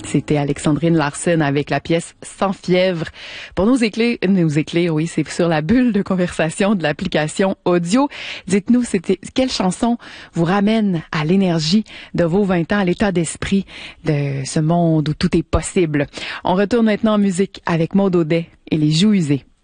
C'était Alexandrine Larsen avec la pièce Sans fièvre. Pour nous éclairer, oui, c'est sur la bulle de conversation de l'application audio. Dites-nous, quelle chanson vous ramène à l'énergie de vos 20 ans, à l'état d'esprit de ce monde où tout est possible. On retourne maintenant en musique avec Maud Audet et les Joues usées.